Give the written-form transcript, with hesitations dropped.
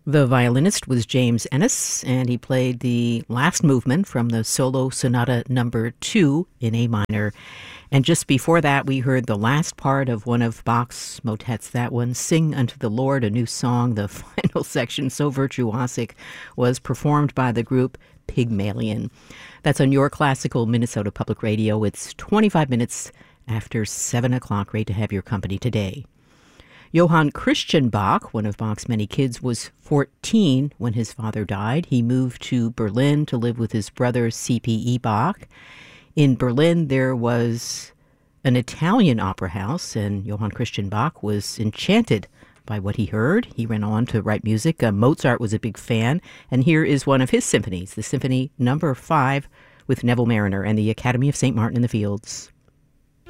The violinist was James Ennis, and he played the last movement from the Solo Sonata Number 2 in A minor. And just before that, we heard the last part of one of Bach's motets, that one, Sing Unto the Lord, a New Song. The final section, so virtuosic, was performed by the group Pygmalion. That's on Your Classical Minnesota Public Radio. It's 25 minutes after 7 o'clock. Great to have your company today. Johann Christian Bach, one of Bach's many kids, was 14 when his father died. He moved to Berlin to live with his brother C.P.E. Bach. In Berlin, there was an Italian opera house, and Johann Christian Bach was enchanted by what he heard. He went on to write music. Mozart was a big fan, and here is one of his symphonies, the Symphony Number 5 with Neville Marriner and the Academy of St. Martin in the Fields.